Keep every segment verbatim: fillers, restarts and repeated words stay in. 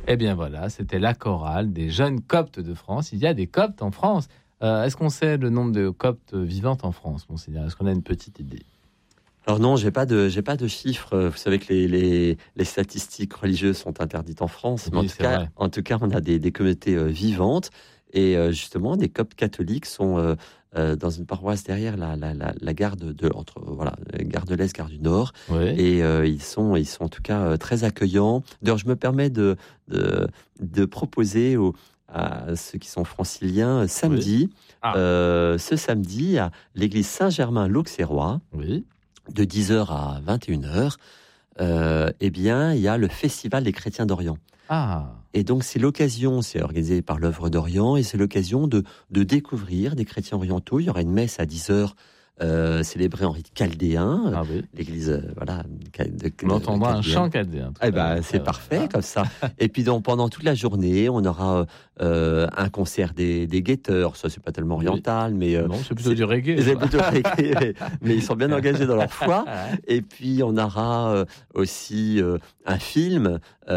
Eh bien voilà, c'était la chorale des jeunes coptes de France. Il y a des coptes en France. Euh, est-ce qu'on sait le nombre de coptes vivantes en France, monseigneur ? Est-ce qu'on a une petite idée ? Alors non, j'ai pas de, j'ai pas de chiffres. Vous savez que les, les, les statistiques religieuses sont interdites en France, mais Oui, en tout c'est cas, vrai. en tout cas, on a des, des communautés euh, vivantes et euh, justement, des coptes catholiques sont euh, euh, dans une paroisse derrière la, la, la, la gare de, de entre voilà, gare de l'Est, gare du Nord, Oui. et euh, ils sont, ils sont en tout cas euh, très accueillants. D'ailleurs, je me permets de, de, de proposer aux à ceux qui sont franciliens, samedi, Oui. Ah. euh, ce samedi, à l'église Saint-Germain l'Auxerrois, Oui. de dix heures à vingt et une heures, euh, eh bien, il y a le Festival des chrétiens d'Orient. Ah. Et donc, c'est l'occasion, c'est organisé par l'œuvre d'Orient, et c'est l'occasion de, de découvrir des chrétiens orientaux. Il y aura une messe à dix heures, euh, célébrée en rite chaldéen, Ah oui. l'église, euh, voilà. De, On entendra un chaldéenne. chant chaldéen. Eh ben, c'est parfait, comme ça. Et puis, donc, pendant toute la journée, on aura euh, un concert des, des guetteurs. Ça, c'est pas tellement oriental, mais... Euh, non, c'est plutôt du reggae. C'est plutôt reggae, mais, mais ils sont bien engagés dans leur foi. Et puis, on aura euh, aussi euh, un film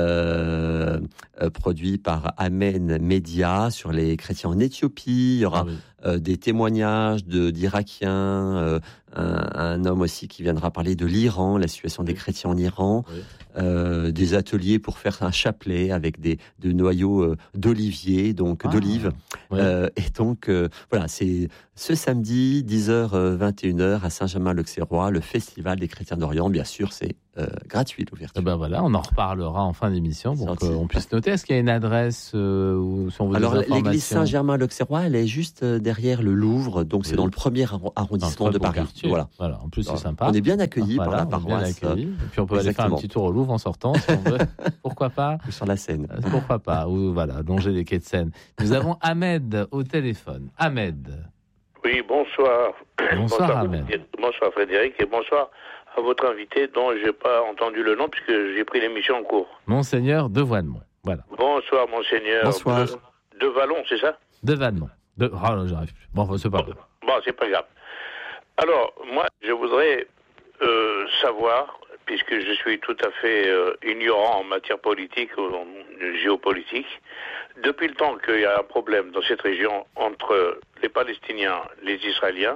euh, euh, produit par Amen Media sur les chrétiens en Éthiopie. Il y aura... Ah oui. Euh, des témoignages de, d'Irakiens, euh, un, un homme aussi qui viendra parler de l'Iran, la situation des oui. chrétiens en Iran, oui. euh, des ateliers pour faire un chapelet avec des de noyaux euh, d'olivier, donc ah, d'olive. Oui. Euh, et donc, euh, voilà, c'est ce samedi, dix heures, vingt et une heures, à Saint-Germain-l'Auxerrois, le Festival des chrétiens d'Orient. Bien sûr, c'est euh, gratuit, l'ouverture. Eh ben voilà, on en reparlera en fin d'émission pour qu'on puisse noter. Est-ce qu'il y a une adresse euh, où si on veut Alors, des informations ? L'église Saint-Germain-l'Auxerrois, elle est juste derrière le Louvre, donc oui. c'est dans le premier arrondissement de Paris. Voilà. voilà. En plus, Alors, c'est sympa. On est bien accueillis voilà, par la paroisse. Bien accueillis. Et puis, on peut Exactement. aller faire un petit tour au Louvre en sortant, si on veut. Pourquoi pas ? Ou sur la Seine. Pourquoi pas ? Ou voilà, longer les quais de Seine. Nous avons Ahmed au téléphone. Ahmed. Oui, bonsoir. Bonsoir, bonsoir Ahmed. Bonsoir Frédéric et bonsoir à votre invité dont je n'ai pas entendu le nom puisque j'ai pris l'émission en cours. Monseigneur de Vannemont. Voilà. Bonsoir Monseigneur. Bonsoir. De, de Vallon, c'est ça ? De Vannemont. De... Oh, là, j'arrive plus. Bon, c'est pas grave. Bon, c'est pas grave. Alors, moi, je voudrais euh, savoir, puisque je suis tout à fait euh, ignorant en matière politique, en géopolitique, depuis le temps qu'il y a un problème dans cette région entre les Palestiniens, les Israéliens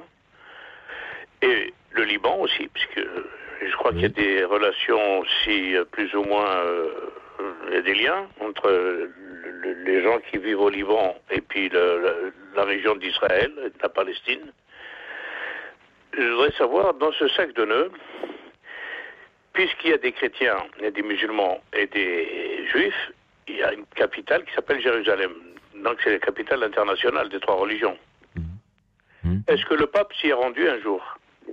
et le Liban aussi, puisque je crois oui. qu'il y a des relations aussi plus ou moins, euh, il y a des liens entre le, le, les gens qui vivent au Liban et puis le, le, la région d'Israël, la Palestine. Je voudrais savoir, dans ce sac de nœuds, puisqu'il y a des chrétiens, il y a des musulmans et des juifs, il y a une capitale qui s'appelle Jérusalem. Donc c'est la capitale internationale des trois religions. Mmh. Est-ce que le pape s'y est rendu un jour ?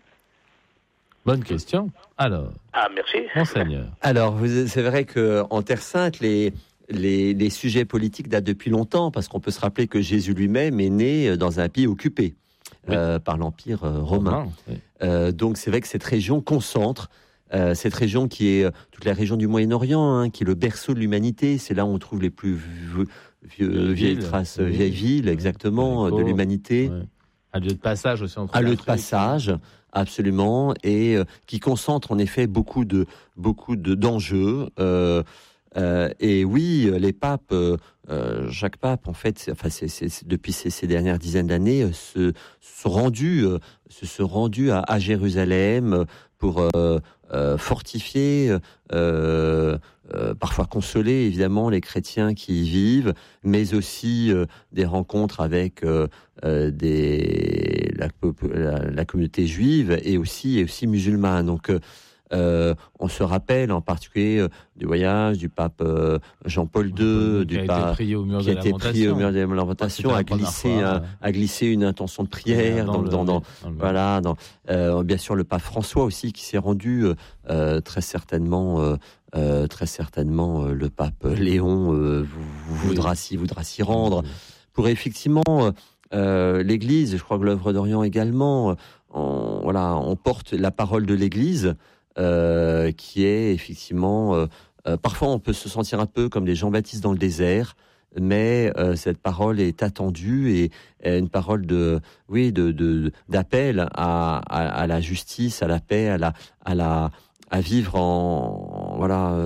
Bonne question. Alors. Ah, merci. Monseigneur. Alors, vous, c'est vrai qu'en Terre Sainte, les, les, les sujets politiques datent depuis longtemps, parce qu'on peut se rappeler que Jésus lui-même est né dans un pays occupé oui. euh, par l'Empire euh, romain. romain oui. euh, donc c'est vrai que cette région concentre Euh, cette région qui est euh, toute la région du Moyen-Orient, hein, qui est le berceau de l'humanité. C'est là où on trouve les plus vieux, vieux, vieilles traces, oui, vieilles villes, exactement, de l'humanité. Ouais. Un lieu de passage aussi entre Un lieu de passage, absolument, et euh, qui concentre en effet beaucoup de beaucoup de d'enjeux. Euh, euh, et oui, les papes, euh, chaque pape, en fait, c'est, enfin, c'est, c'est, c'est, depuis ces, ces dernières dizaines d'années, euh, se sont rendus, euh, se sont rendus à, à Jérusalem pour euh, euh, fortifier, euh, euh, parfois consoler évidemment les chrétiens qui y vivent, mais aussi euh, des rencontres avec euh, euh, des la, la, la communauté juive et aussi et aussi musulmane. Donc euh, Euh, on se rappelle en particulier euh, du voyage du pape euh, Jean-Paul deux, qui du a pape été pris au mur qui a de été pris au mur de lamentation, a glissé, fois, un, a glissé une intention de prière dans, dans, dans, dans, dans voilà, dans, euh, bien sûr le pape François aussi qui s'est rendu euh, très certainement, euh, euh, très certainement euh, le pape Léon euh, voudra oui. s'y voudra s'y rendre oui. pour effectivement euh, l'Église. Je crois que l'œuvre d'Orient également, on, voilà, on porte la parole de l'Église. Euh, qui est effectivement euh, euh, parfois on peut se sentir un peu comme des Jean-Baptiste dans le désert, mais euh, cette parole est attendue et est une parole de oui de, de d'appel à, à, à la justice, à la paix, à la à la à vivre en voilà euh,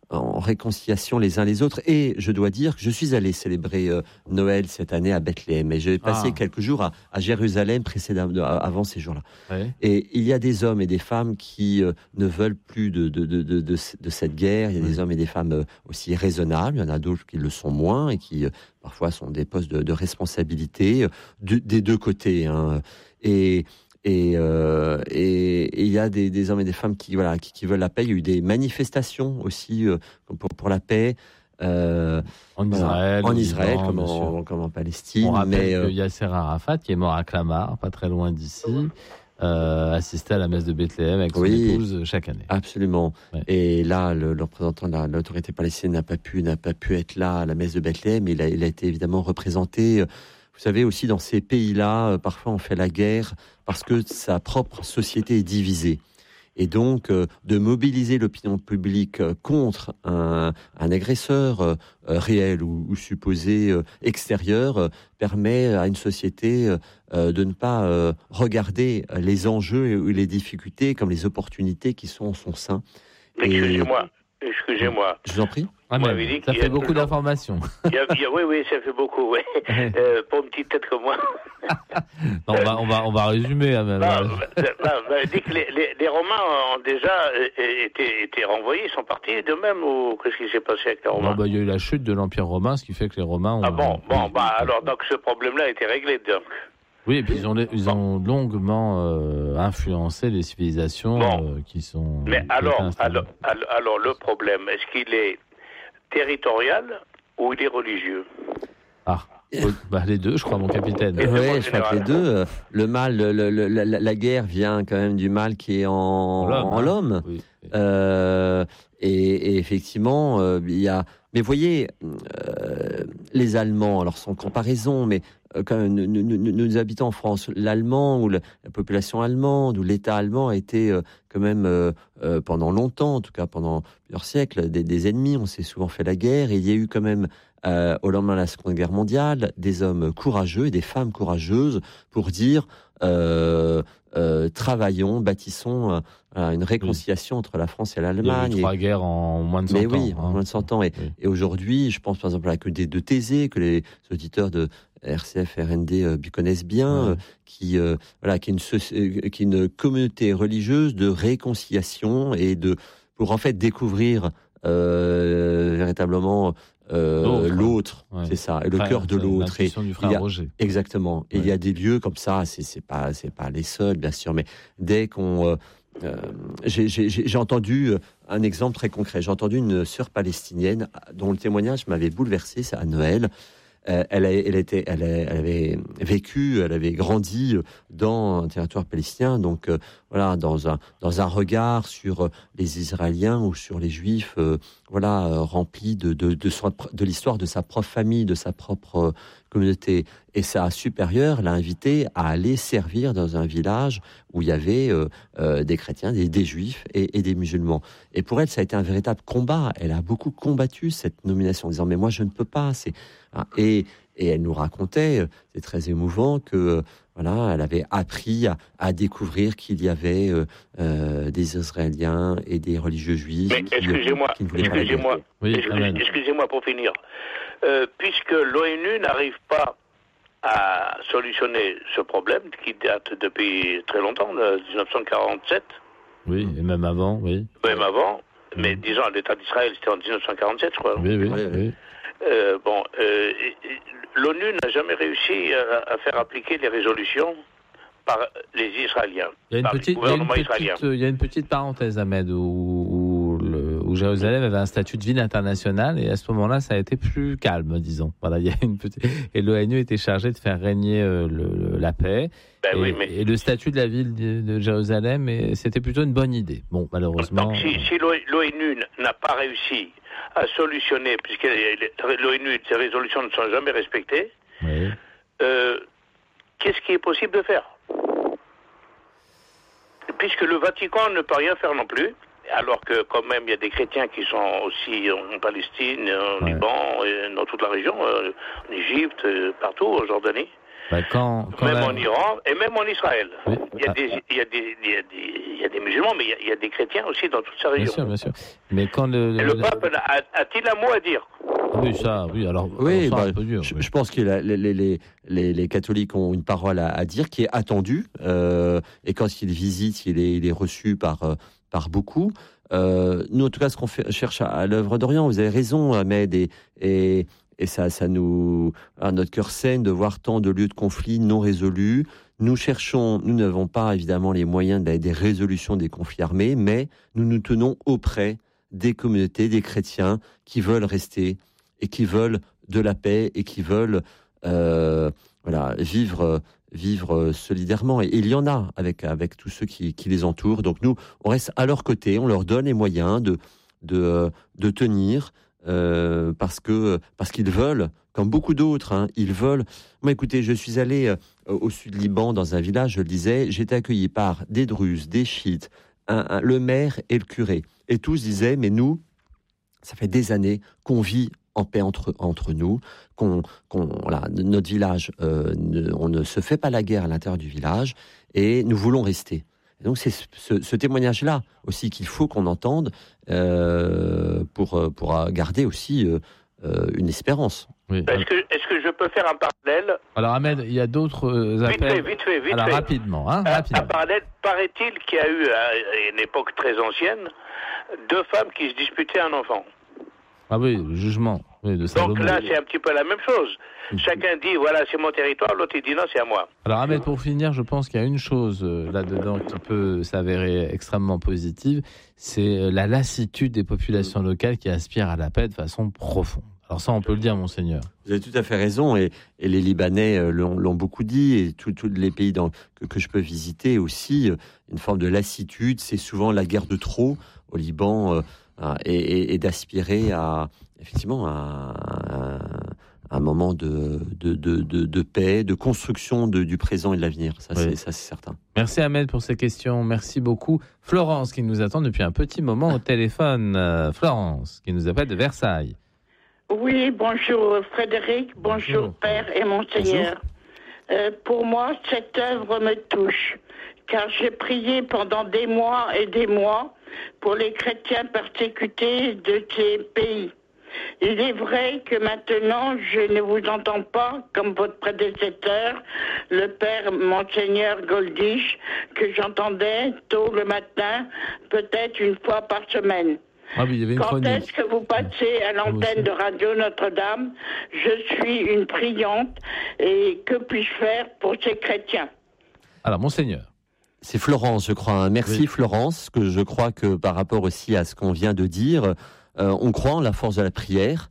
en réconciliation les uns les autres. Et je dois dire que je suis allé célébrer euh, Noël cette année à Bethléem. Et j'ai passé Ah. quelques jours à, à Jérusalem précédemment, avant ces jours-là. Ouais. Et il y a des hommes et des femmes qui euh, ne veulent plus de, de, de, de, de, de cette guerre. Il y a des Oui. hommes et des femmes euh, aussi raisonnables. Il y en a d'autres qui le sont moins et qui euh, parfois sont des postes de, de responsabilité euh, de, des deux côtés. Hein. Et Et, euh, et, et il y a des, des hommes et des femmes qui, voilà, qui, qui veulent la paix. Il y a eu des manifestations aussi euh, pour, pour la paix. Euh, En voilà, Israël, en au Israël Liban, comme, bien sûr. en, comme en Palestine. On rappelle mais, euh, que Yasser Arafat, qui est mort à Clamart, pas très loin d'ici, euh, assistait à la messe de Bethléem avec son Oui. épouse chaque année. Absolument. Ouais. Et là, le, le représentant de la- l'autorité palestinienne n'a pas pu, n'a pas pu être là à la messe de Bethléem. Il a, il a été évidemment représenté. Vous savez aussi dans ces pays-là, euh, parfois on fait la guerre parce que sa propre société est divisée. Et donc, euh, de mobiliser l'opinion publique euh, contre un, un agresseur euh, euh, réel ou, ou supposé euh, extérieur euh, permet à une société euh, euh, de ne pas euh, regarder les enjeux et les difficultés comme les opportunités qui sont en son sein. Et- Excusez-moi, excusez-moi. Je vous en prie. Ah, Vous mais m'avez dit ça qu'il y fait a beaucoup toujours- d'informations. Il y a- il y a- oui, oui, ça fait beaucoup, oui. Euh, pour une petite tête comme moi. Non, on, va, on, va, on va résumer. hein, même. Non, bah, bah, bah, dit que les, les, les Romains ont déjà euh, été, été renvoyés, ils sont partis d'eux-mêmes, ou qu'est-ce qui s'est passé avec les Non, Romains? bah, il y a eu la chute de l'Empire romain, ce qui fait que les Romains ont... Ah bon, bon, oui, bah oui, alors donc ce problème-là a été réglé, donc. Oui, et puis ils ont, ils ont longuement euh, influencé les civilisations Bon. euh, qui sont... Mais qui étaient alors, installées. alors, alors, alors, le problème, est-ce qu'il est territorial ou il est religieux? Ah, oh, bah, les deux, je crois, mon capitaine. Et- Oui, en je crois que les général. deux. euh, Le mal, le- le- le- la, la guerre vient quand même du mal qui est en, L'homme, en hein. l'homme. Oui. Euh, et, et effectivement, euh, il y a. Mais voyez, euh, les Allemands, alors sans comparaison, mais euh, quand même, nous, nous- nous- nous habitons en France, l'allemand ou la, la population allemande ou l'État allemand a été euh, quand même euh, euh, pendant longtemps, en tout cas pendant plusieurs siècles, des, des ennemis. On s'est souvent fait la guerre. Et il y a eu quand même euh, au lendemain de la Seconde Guerre mondiale des hommes courageux et des femmes courageuses pour dire euh, euh, travaillons, bâtissons euh, voilà, une réconciliation entre la France et Il y a l'Allemagne. eu Et- trois guerres en moins de cent mais ans. oui, hein. en moins de cent ans. Et, Oui. et aujourd'hui, je pense par exemple à la communauté de Thésée, que les auditeurs de R C F, R N D euh, connaissent bien, Ouais. euh, qui, euh, voilà, qui, est une, soci- euh, qui est une communauté religieuse de réconciliation et de, pour en fait découvrir euh, véritablement euh, L'autre. l'autre, Ouais. c'est ça, et le Frère, cœur de c'est l'autre. Et l'intuition du frère il y a- Roger. Exactement. Et il Ouais. y a des lieux comme ça, c'est c'est pas c'est pas les seuls bien sûr, mais dès qu'on euh, euh, j'ai- j'ai j'ai entendu euh, un exemple très concret. J'ai entendu une sœur palestinienne dont le témoignage m'avait bouleversé, c'est à Noël. Euh, elle, a- elle, était, elle, a- elle avait vécu, elle avait grandi dans un territoire palestinien, donc euh, voilà, dans un, dans un regard sur euh, les Israéliens ou sur les Juifs, euh, voilà, euh, rempli de, de, de, son- de l'histoire de sa propre famille, de sa propre euh, communauté. Et sa supérieure l'a invitée à aller servir dans un village où il y avait euh, euh, des chrétiens, des, des juifs et, et des musulmans. Et pour elle, ça a été un véritable combat. Elle a beaucoup combattu cette nomination en disant « mais moi, je ne peux pas ». C'est hein, et, et elle nous racontait, euh, c'est très émouvant, que euh, voilà, elle avait appris à, à découvrir qu'il y avait euh, euh, des Israéliens et des religieux juifs. Mais qui, excusez-moi, qui ne voulaient pas la guerre. excusez-moi, Oui, excusez- Amen. excusez-moi pour finir. Euh, puisque l'ONU n'arrive pas à solutionner ce problème qui date depuis très longtemps, de dix-neuf cent quarante-sept, Oui, et même avant, oui. même avant, mais disons l'État d'Israël c'était en dix-neuf cent quarante-sept, je crois. Oui, oui, Oui, oui. oui. Euh, bon, euh, et- et l'ONU n'a jamais réussi à, à faire appliquer les résolutions par les Israéliens, Il y a une par petite, le il y a une gouvernement israélien. petite, il y a une petite parenthèse, Ahmed, où, où, le- où Jérusalem avait un statut de ville internationale, et à ce moment-là, ça a été plus calme, disons. Voilà, il y a une petite, et l'ONU était chargée de faire régner euh, le, le- la paix. Ben et, oui, mais et le statut de la ville de, de Jérusalem, et c'était plutôt une bonne idée. Bon, malheureusement. donc si, si l'ONU n'a pas réussi à solutionner, puisque l'ONU, ses résolutions ne sont jamais respectées, Oui. euh, qu'est-ce qui est possible de faire? Puisque le Vatican ne peut rien faire non plus, alors que quand même il y a des chrétiens qui sont aussi en Palestine, en Ouais. Liban, et dans toute la région, euh, en Égypte, euh, partout, en Jordanie. Bah, quand, quand même la... en Iran et même en Israël. Oui. Il, y a des, il, y a des, il, y a des, il y a des musulmans, mais il y a, il y a des chrétiens aussi dans toute sa région. Bien sûr, bien sûr. Mais quand le, et le pape a, a-t-il un mot à dire? Oui, ça, oui. Alors, oui, alors ça, bah, un peu dur, je, oui. je pense que la, les, les, les, les catholiques ont une parole à, à dire qui est attendue. Euh, et quand il visite, il est, il est reçu par, par beaucoup. Euh, nous, en tout cas, ce qu'on fait, cherche à, à l'œuvre d'Orient, vous avez raison, Ahmed, et, et, et ça, ça nous, à notre cœur saigne de voir tant de lieux de conflits non résolus. Nous cherchons, nous n'avons pas évidemment les moyens de, des résolutions des conflits armés, mais nous nous tenons auprès des communautés, des chrétiens qui veulent rester et qui veulent de la paix et qui veulent euh, voilà, vivre, vivre solidairement. Et, et il y en a avec, avec tous ceux qui, qui les entourent. Donc nous, on reste à leur côté, on leur donne les moyens de, de, de tenir euh, parce, que, parce qu'ils veulent, comme beaucoup d'autres, hein, ils veulent... Moi, écoutez, je suis allé euh, au sud Liban, dans un village, je le disais, j'étais accueilli par des druzes, des chiites, un, un, le maire et le curé. Et tous disaient, mais nous, ça fait des années qu'on vit en paix entre, entre nous, qu'on, qu'on, voilà, notre village, euh, ne, on ne se fait pas la guerre à l'intérieur du village, et nous voulons rester. Et donc c'est ce, ce témoignage-là aussi qu'il faut qu'on entende euh, pour, pour garder aussi euh, une espérance. Oui. Est-ce que, est-ce que je peux faire un parallèle? Alors Ahmed, il y a d'autres euh, vite appels. Fait, vite fait, vite Alors fait. rapidement, hein, un, rapidement. un parallèle, paraît-il qu'il y a eu, à une époque très ancienne, deux femmes qui se disputaient un enfant. Ah oui, le jugement oui, de Salomon. Donc là, c'est un petit peu la même chose. Chacun dit, voilà, c'est mon territoire, l'autre il dit, non, c'est à moi. Alors Ahmed, pour finir, je pense qu'il y a une chose euh, là-dedans qui peut s'avérer extrêmement positive, c'est euh, la lassitude des populations locales qui aspirent à la paix de façon profonde. Alors ça, on peut le dire, monseigneur. Vous avez tout à fait raison, et, et les Libanais euh, l'ont, l'ont beaucoup dit, et tous les pays dans, que, que je peux visiter aussi, euh, une forme de lassitude, c'est souvent la guerre de trop au Liban, euh, et, et, et d'aspirer à, effectivement, à, à un moment de, de, de, de, de paix, de construction de, du présent et de l'avenir, ça, oui. c'est, ça c'est certain. Merci Ahmed pour ces questions, merci beaucoup. Florence qui nous attend depuis un petit moment au téléphone, euh, Florence qui nous appelle de Versailles. Oui, bonjour Frédéric, bonjour, bonjour Père et Monseigneur. Euh, pour moi, cette œuvre me touche, car j'ai prié pendant des mois et des mois pour les chrétiens persécutés de ces pays. Il est vrai que maintenant, je ne vous entends pas comme votre prédécesseur, le Père Monseigneur Goldish, que j'entendais tôt le matin, peut-être une fois par semaine. Ah oui, il y avait une Quand chronique. est-ce que vous passez à l'antenne de Radio Notre-Dame? Je suis une priante et que puis-je faire pour ces chrétiens? Alors, Monseigneur. C'est Florence, je crois. Hein. Merci oui. Florence, que je crois que par rapport aussi à ce qu'on vient de dire, euh, on croit en la force de la prière.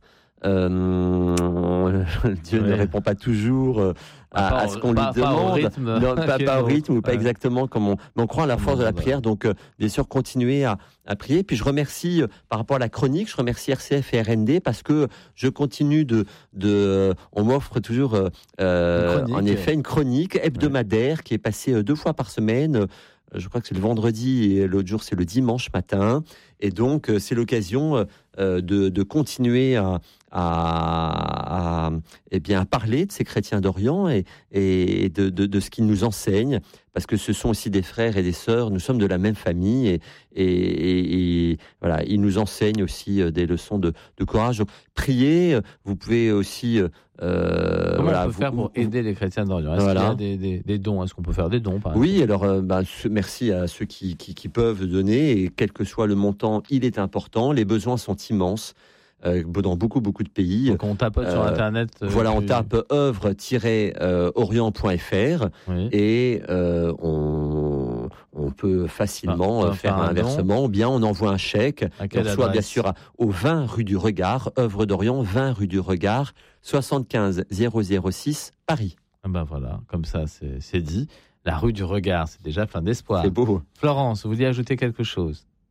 Euh, Dieu oui. ne répond pas toujours euh, à, pas, à ce qu'on pas, lui demande, pas au rythme, non, pas, pas au rythme ou pas ouais. exactement comme on. Mais on croit à la force de la prière, donc euh, bien sûr continuer à, à prier. Puis je remercie euh, par rapport à la chronique, je remercie R C F et R N D parce que je continue de, de euh, on m'offre toujours euh, euh, chronique, en effet une chronique hebdomadaire ouais. qui est passée euh, deux fois par semaine. Je crois que c'est le vendredi et l'autre jour c'est le dimanche matin. Et donc c'est l'occasion euh, de, de continuer à, à, à, eh bien, à parler de ces chrétiens d'Orient et, et de, de, de ce qu'ils nous enseignent, parce que ce sont aussi des frères et des sœurs, nous sommes de la même famille et, et, et, et voilà, ils nous enseignent aussi des leçons de, de courage. Donc priez, vous pouvez aussi... Euh, Comment voilà, on peut vous, faire pour vous, aider les chrétiens d'Orient? Est-ce voilà. qu'il y a des, des, des dons? Est-ce qu'on peut faire des dons par Oui, alors euh, bah, ce, merci à ceux qui, qui, qui peuvent donner, et quel que soit le montant, il est important. Les besoins sont immenses euh, dans beaucoup, beaucoup de pays. Donc on tapote euh, sur Internet. Euh, voilà, on tape œuvre tiret orient point f r oui. et euh, on, on peut facilement ah, faire, faire un, un versement, ou bien on envoie un chèque. On reçoit bien sûr au vingt rue du Regard, œuvre d'Orient, vingt rue du Regard, soixante-quinze zéro zéro six, Paris. Ah ben voilà, comme ça c'est, c'est dit. La rue du Regard, c'est déjà plein d'espoir. C'est beau. Florence, vous vouliez ajouter quelque chose? Je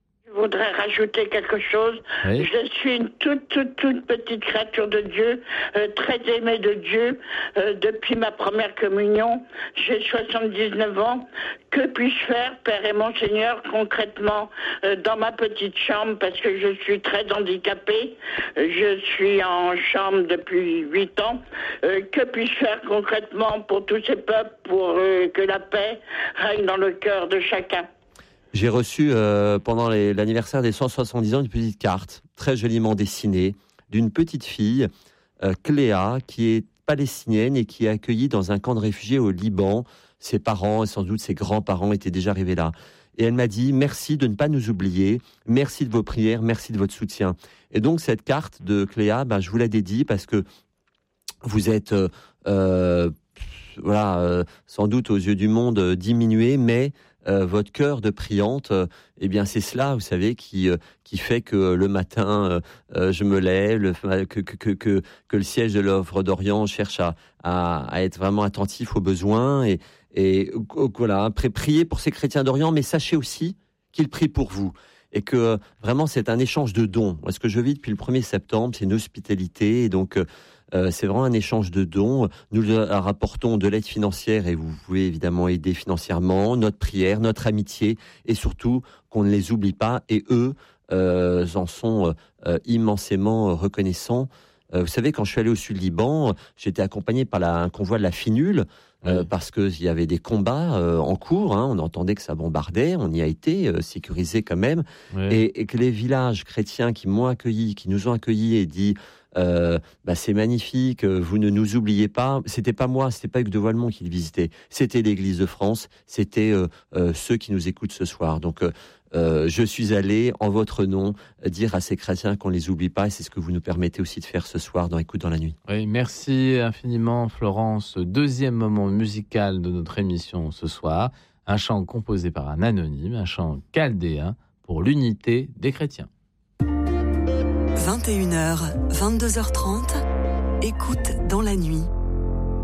voudrais rajouter quelque chose. Oui. Je suis une toute, toute, toute petite créature de Dieu, euh, très aimée de Dieu, euh, depuis ma première communion. J'ai soixante-dix-neuf ans. Que puis-je faire, Père et Monseigneur, concrètement, euh, dans ma petite chambre, parce que je suis très handicapée. Je suis en chambre depuis huit ans. Euh, que puis-je faire concrètement pour tous ces peuples, pour euh, que la paix règne dans le cœur de chacun? J'ai reçu euh, pendant les, l'anniversaire des cent soixante-dix ans une petite carte très joliment dessinée d'une petite fille, euh, Cléa, qui est palestinienne et qui est accueillie dans un camp de réfugiés au Liban. Ses parents et sans doute ses grands-parents étaient déjà arrivés là. Et elle m'a dit « Merci de ne pas nous oublier, merci de vos prières, merci de votre soutien ». Et donc cette carte de Cléa, ben, je vous la dédie parce que vous êtes euh, euh, voilà, euh, sans doute aux yeux du monde euh, diminué, mais Euh, votre cœur de priante, euh, eh bien c'est cela, vous savez, qui euh, qui fait que euh, le matin euh, euh, je me lève, le, que, que que que que le siège de l'œuvre d'Orient cherche à, à à être vraiment attentif aux besoins et et euh, voilà, après prier pour ces chrétiens d'Orient, mais sachez aussi qu'ils prient pour vous et que euh, vraiment c'est un échange de dons. Moi, ce que je vis depuis le premier septembre, c'est une hospitalité et donc euh, Euh, c'est vraiment un échange de dons. Nous leur rapportons de l'aide financière et vous pouvez évidemment aider financièrement, notre prière, notre amitié et surtout qu'on ne les oublie pas et eux euh, en sont euh, immensément reconnaissants. Euh, vous savez, quand je suis allé au Sud-Liban, j'étais accompagné par la, un convoi de la FINUL euh, oui. parce qu'il y avait des combats euh, en cours. Hein, on entendait que ça bombardait, on y a été euh, sécurisé quand même. Oui. Et, et que les villages chrétiens qui m'ont accueilli, qui nous ont accueillis et dit Euh, bah c'est magnifique, vous ne nous oubliez pas. C'était pas moi, c'était pas Hugues de Voilemont qui le visitait, c'était l'Église de France, c'était euh, euh, ceux qui nous écoutent ce soir. Donc euh, euh, je suis allé en votre nom dire à ces chrétiens qu'on les oublie pas et c'est ce que vous nous permettez aussi de faire ce soir dans Écoute dans la nuit. Oui, merci infiniment Florence. Deuxième moment musical de notre émission ce soir, un chant composé par un anonyme, un chant chaldéen pour l'unité des chrétiens. vingt et une heures, vingt-deux heures trente, écoute dans la nuit.